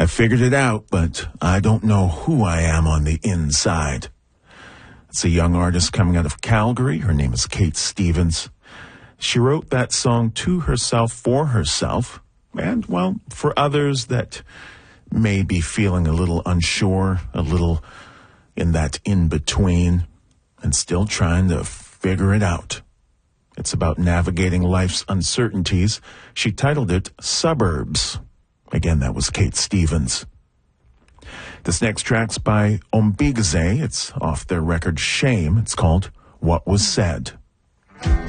I figured it out, but I don't know who I am on the inside. It's a young artist coming out of Calgary. Her name is Kate Stevens. She wrote that song to herself, for herself, and, well, for others that may be feeling a little unsure, a little in that in-between, and still trying to figure it out. It's about navigating life's uncertainties. She titled it Suburbs. Again, that was Kate Stevens. This next track's by Ombigze. It's off their record Shame. It's called What Was Said.